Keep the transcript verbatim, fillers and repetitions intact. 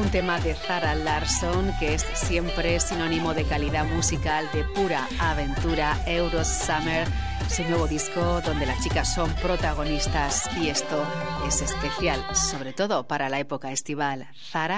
Un tema de Zara Larsson que es siempre sinónimo de calidad musical, de pura aventura. Euro Summer, su nuevo disco donde las chicas son protagonistas y esto es especial, sobre todo para la época estival. Zara